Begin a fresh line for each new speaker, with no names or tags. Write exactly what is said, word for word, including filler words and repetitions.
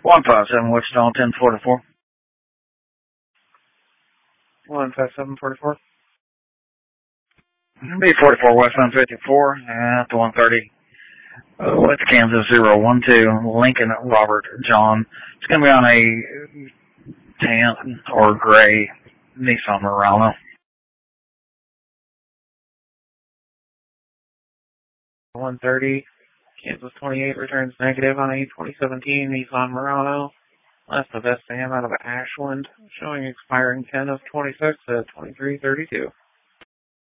one five seven Wichita, ten forty-four.
one five seven forty-four.
B forty-four westbound fifty-four at the one thirty. Uh, with Kansas zero one two, Lincoln Robert John. It's going to be on a tan or gray Nissan Murano.
one thirty, Kansas twenty-eight returns negative on a twenty seventeen Nissan Murano. Last of S M out of Ashland, showing expiring ten of twenty-six at twenty-three thirty-two.